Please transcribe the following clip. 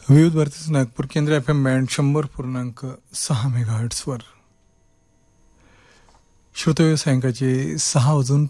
विविध भारतीच नागपूर केंद्र FM band 100.6 मेगाहर्ट्झवर. श्रोते, सायंकाळचे 6 वाजून